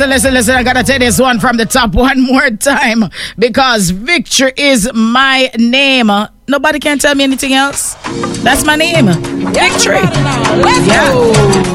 Listen. I gotta take this one from the top one more time because Victory is my name. Nobody can tell me anything else. That's my name. Victory. Let's go.